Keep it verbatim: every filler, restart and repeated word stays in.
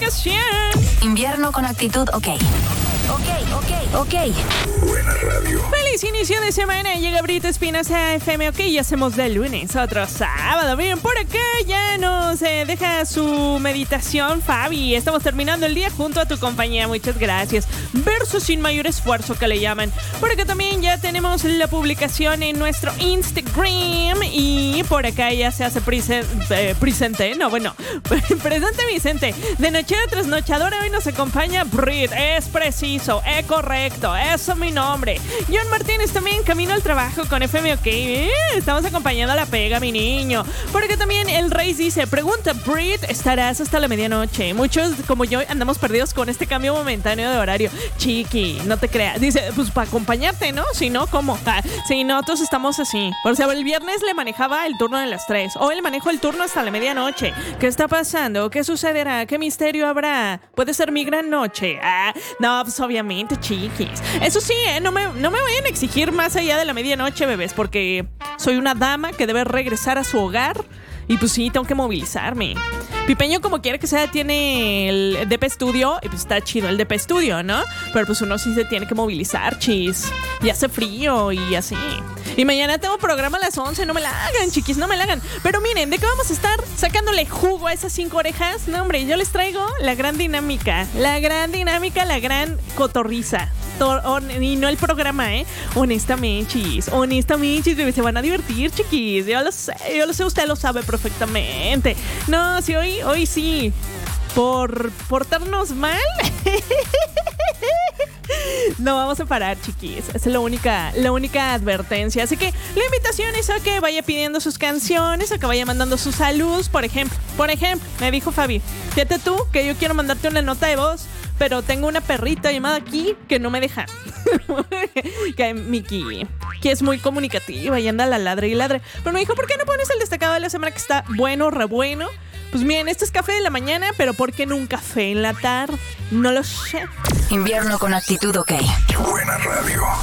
publicación. Invierno con actitud, ok. Ok, ok, ok. Buena radio. Feliz inicio de semana. Llega Brito Espinosa F M, ok, y hacemos de lunes otro sábado. Bien, por acá ya nos eh, deja su meditación, Fabi. Estamos terminando el día junto a tu compañía. Muchas gracias. Verso sin mayor esfuerzo, que le llaman. Por acá también ya tenemos la publicación en nuestro Instagram. Y por acá ya se hace presen- eh, presente. No, bueno, presente Vicente. De nochera trasnochadora hoy nos acompaña Brit. Es preciso, es correcto. Eso es mi nombre. John Martínez también camino al trabajo con F M, ok. Eh, estamos acompañando a la pega, mi niño. Por acá también el Rey dice, pregunta, Brit, ¿estarás hasta la medianoche? Muchos, como yo, andamos perdidos con este cambio momentáneo de horario. Chiqui, no te creas. Dice, pues para acompañarte, ¿no? Si no, ¿cómo? Ah, si no, todos estamos así. Por ejemplo, el viernes le manejaba el turno de las tres. Hoy le manejo el turno hasta la medianoche. ¿Qué está pasando? ¿Qué sucederá? ¿Qué misterio habrá? ¿Puede ser mi gran noche? Ah, no, pues obviamente, chiquis. Eso sí, ¿eh? No me, no me vayan a exigir más allá de la medianoche, bebés, porque soy una dama que debe regresar a su hogar y pues sí, tengo que movilizarme. Pipeño, como quiera que sea, tiene el D P Studio y pues está chido el D P Studio, ¿no? Pero pues uno sí se tiene que movilizar, chis. Y hace frío y así. Y mañana tengo programa a las once, no me la hagan, chiquis, no me la hagan. Pero miren, ¿de qué vamos a estar sacándole jugo a esas cinco orejas? No, hombre, yo les traigo la gran dinámica. La gran dinámica, la gran cotorriza. Y no el programa, ¿eh? Honestamente, chis. Honestamente, chis, se van a divertir, chiquis. Yo lo sé, yo lo sé, usted lo sabe perfectamente. No, si hoy, hoy sí. Por portarnos mal. No vamos a parar, chiquis. Esa es la única, la única advertencia. Así que la invitación es a que vaya pidiendo sus canciones, a que vaya mandando sus saludos. Por ejemplo, por ejemplo, me dijo Fabi, fíjate tú que yo quiero mandarte una nota de voz, pero tengo una perrita llamada aquí que no me deja. Que Miki, que es muy comunicativa y anda la ladre y ladre. Pero me dijo, ¿por qué no pones el destacado de la semana que está bueno, re bueno? Pues miren, esto es café de la mañana, pero ¿por qué no un café en la tarde? No lo sé. Invierno con actitud, ok. Buena radio.